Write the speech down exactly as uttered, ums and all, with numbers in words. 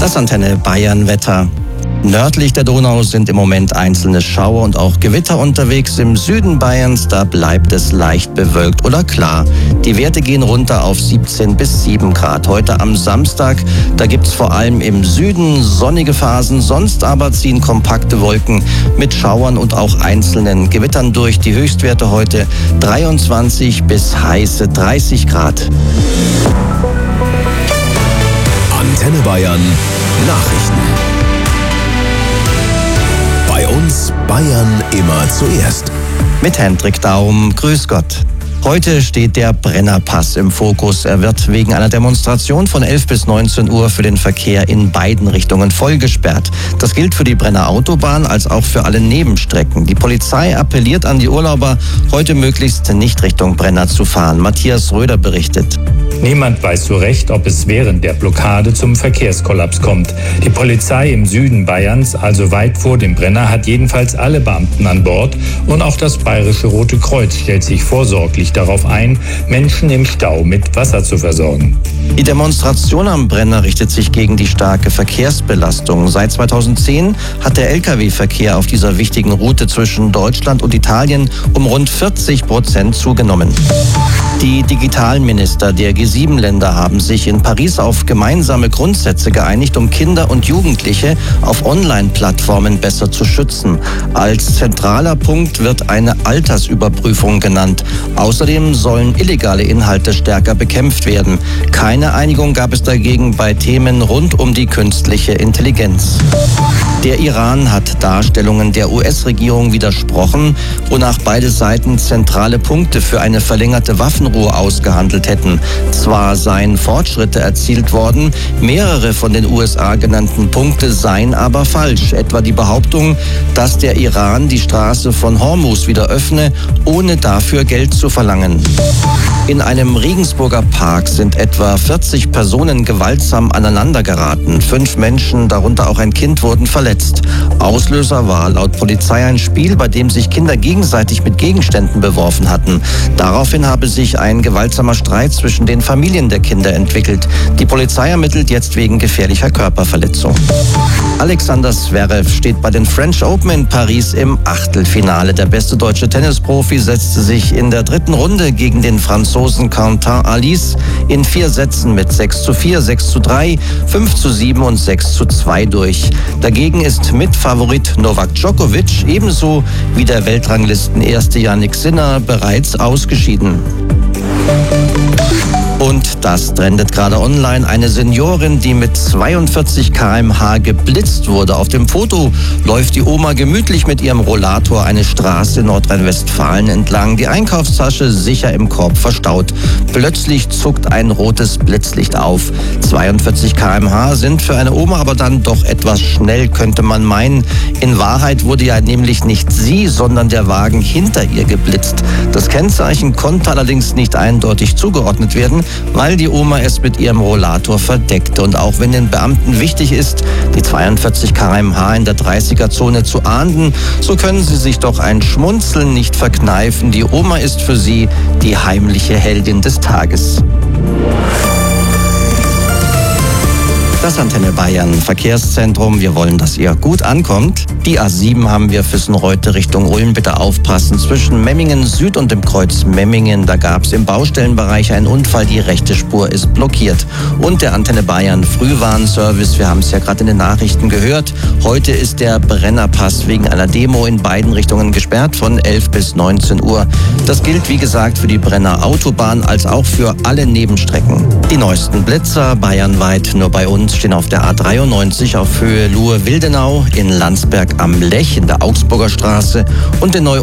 Das Antenne Bayern Wetter. Nördlich der Donau sind im Moment einzelne Schauer und auch Gewitter unterwegs. Im Süden Bayerns, da bleibt es leicht bewölkt oder klar. Die Werte gehen runter auf siebzehn bis sieben Grad. Heute am Samstag, da gibt's vor allem im Süden sonnige Phasen. Sonst aber ziehen kompakte Wolken mit Schauern und auch einzelnen Gewittern durch. Die Höchstwerte heute dreiundzwanzig bis heiße dreißig Grad. Antenne Bayern Nachrichten. Bei uns Bayern immer zuerst. Mit Hendrik Daum, grüß Gott. Heute steht der Brennerpass im Fokus. Er wird wegen einer Demonstration von elf bis neunzehn Uhr für den Verkehr in beiden Richtungen voll gesperrt. Das gilt für die Brenner Autobahn als auch für alle Nebenstrecken. Die Polizei appelliert an die Urlauber, heute möglichst nicht Richtung Brenner zu fahren. Matthias Röder berichtet. Niemand weiß so recht, ob es während der Blockade zum Verkehrskollaps kommt. Die Polizei im Süden Bayerns, also weit vor dem Brenner, hat jedenfalls alle Beamten an Bord und auch das Bayerische Rote Kreuz stellt sich vorsorglich darauf ein, Menschen im Stau mit Wasser zu versorgen. Die Demonstration am Brenner richtet sich gegen die starke Verkehrsbelastung. Seit zweitausendzehn hat der L K W-Verkehr auf dieser wichtigen Route zwischen Deutschland und Italien um rund vierzig Prozent zugenommen. Die Digitalminister der G sieben Länder haben sich in Paris auf gemeinsame Grundsätze geeinigt, um Kinder und Jugendliche auf Online-Plattformen besser zu schützen. Als zentraler Punkt wird eine Altersüberprüfung genannt. Außerdem sollen illegale Inhalte stärker bekämpft werden. Keine Einigung gab es dagegen bei Themen rund um die künstliche Intelligenz. Der Iran hat Darstellungen der U S-Regierung widersprochen, wonach beide Seiten zentrale Punkte für eine verlängerte Waffenruhe ausgehandelt hätten. Zwar seien Fortschritte erzielt worden, mehrere von den U S A genannten Punkte seien aber falsch. Etwa die Behauptung, dass der Iran die Straße von Hormuz wieder öffne, ohne dafür Geld zu verlangen. In einem Regensburger Park sind etwa vierzig Personen gewaltsam aneinandergeraten. Fünf Menschen, darunter auch ein Kind, wurden verletzt. Auslöser war laut Polizei ein Spiel, bei dem sich Kinder gegenseitig mit Gegenständen beworfen hatten. Daraufhin habe sich ein gewaltsamer Streit zwischen den Familien der Kinder entwickelt. Die Polizei ermittelt jetzt wegen gefährlicher Körperverletzung. Alexander Zverev steht bei den French Open in Paris im Achtelfinale. Der beste deutsche Tennisprofi setzte sich in der dritten Runde gegen den Franzosen Quentin Halys in vier Sätzen mit sechs zu vier, sechs zu drei, fünf zu sieben und sechs zu zwei durch. Dagegen ist Mitfavorit Novak Djokovic ebenso wie der Weltranglisten-Erste Jannik Sinner bereits ausgeschieden. Und das trendet gerade online. Eine Seniorin, die mit zweiundvierzig Kilometer pro Stunde geblitzt wurde. Auf dem Foto läuft die Oma gemütlich mit ihrem Rollator eine Straße in Nordrhein-Westfalen entlang. Die Einkaufstasche sicher im Korb verstaut. Plötzlich zuckt ein rotes Blitzlicht auf. zweiundvierzig Kilometer pro Stunde sind für eine Oma aber dann doch etwas schnell, könnte man meinen. In Wahrheit wurde ja nämlich nicht sie, sondern der Wagen hinter ihr geblitzt. Das Kennzeichen konnte allerdings nicht eindeutig zugeordnet werden, weil die Oma es mit ihrem Rollator verdeckte. Und auch wenn den Beamten wichtig ist, die zweiundvierzig Kilometer pro Stunde in der dreißiger-Zone zu ahnden, so können sie sich doch ein Schmunzeln nicht verkneifen. Die Oma ist für sie die heimliche Heldin des Tages. Das Antenne Bayern Verkehrszentrum. Wir wollen, dass ihr gut ankommt. Die A sieben haben wir Füssen-Reute Richtung Ulm. Bitte aufpassen. Zwischen Memmingen Süd und dem Kreuz Memmingen, da gab es im Baustellenbereich einen Unfall. Die rechte Spur ist blockiert. Und der Antenne Bayern Frühwarnservice. Wir haben es ja gerade in den Nachrichten gehört. Heute ist der Brennerpass wegen einer Demo in beiden Richtungen gesperrt von elf bis neunzehn Uhr. Das gilt, wie gesagt, für die Brenner Autobahn als auch für alle Nebenstrecken. Die neuesten Blitzer bayernweit nur bei uns stehen auf der A dreiundneunzig auf Höhe Luhe-Wildenau, in Landsberg am Lech in der Augsburger Straße und in Neu